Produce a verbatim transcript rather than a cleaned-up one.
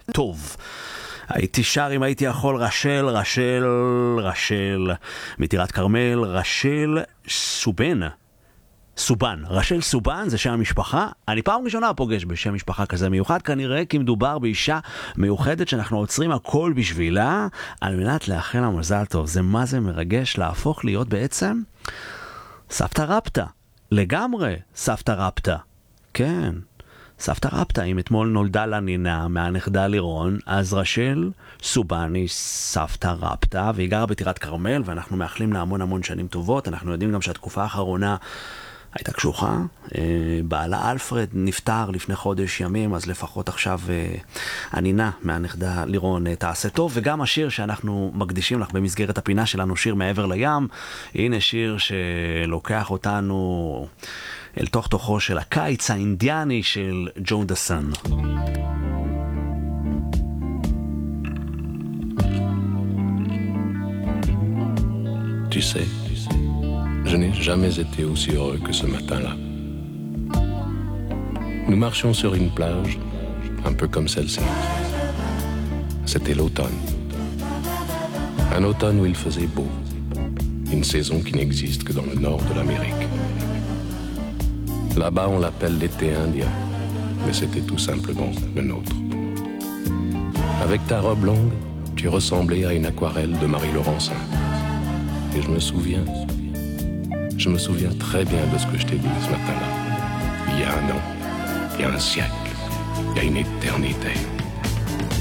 טוב. הייתי שר אם הייתי יכול רשל, רשל, רשל, מטירת כרמל, רשל סובן. סובן, רשל סובן זה שם המשפחה. אני פעם ראשונה פוגש בשם משפחה כזה מיוחד, כנראה כי מדובר באישה מיוחדת שאנחנו עוצרים הכל בשבילה על מנת לאחל לה מזל טוב. זה מה זה מרגש להפוך להיות בעצם סבתא רבתא, לגמרי סבתא רבתא. כן, סבתא רבתא, אם אתמול נולדה לה נינה מהנכדה לירון, אז רשל סובן היא סבתא רבתא, והיא גרה בטירת כרמל, ואנחנו מאחלים לה המון המון שנים טובות. אנחנו יודעים גם שהתקופה האחרונה הייתה קשוחה. בעלה אלפרד נפטר לפני חודש ימים, אז לפחות עכשיו הנינה מהנכדה לירון תעשה טוב. וגם השיר שאנחנו מקדישים לך במסגרת הפינה שלנו, שיר מעבר לים, הנה שיר שלוקח אותנו אל תוך תוכו של הקיץ האינדיאני של ג'ו דסן. Tu sais, je n'ai jamais été aussi heureux que ce matin-là. Nous marchions sur une plage, un peu comme celle-ci. C'était l'automne. Un automne où il faisait beau. Une saison qui n'existe que dans le nord de l'Amérique. Là-bas, on l'appelle l'été indien, mais c'était tout simplement le nôtre. Avec ta robe longue, tu ressemblais à une aquarelle de Marie Laurencin. Et je me souviens, je me souviens très bien de ce que je t'ai dit ce matin-là. Il y a un an, il y a un siècle, il y a une éternité.